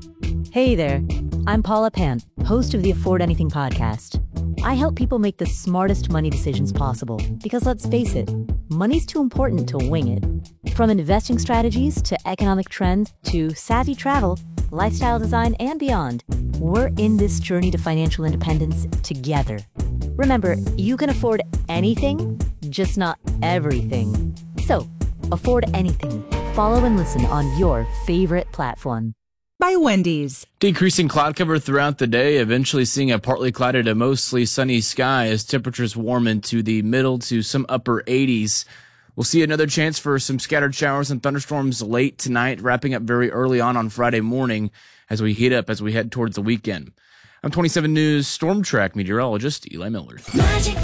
Hey there, I'm Paula Pant, host of the Afford Anything podcast. I help people make the smartest money decisions possible because let's face it, money's too important to wing it. From investing strategies to economic trends to savvy travel, lifestyle design, and beyond, we're in this journey to financial independence together. Remember, you can afford anything, just not everything. So, afford anything. Follow and listen on your favorite platform. By Wendy's. Decreasing cloud cover throughout the day, eventually seeing a partly clouded to mostly sunny sky as temperatures warm into the middle to some upper 80s. We'll see another chance for some scattered showers and thunderstorms late tonight, wrapping up very early on Friday morning as we heat up as we head towards the weekend. I'm 27 News Storm Track meteorologist Eli Miller. Magic